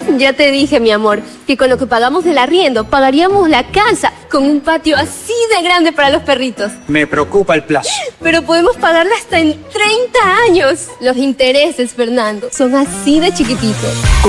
Ya te dije, mi amor, que con lo que pagamos del arriendo, pagaríamos la casa con un patio así de grande para los perritos. Me preocupa el plazo. Pero podemos pagarla hasta en 30 años. Los intereses, Fernando, son así de chiquititos.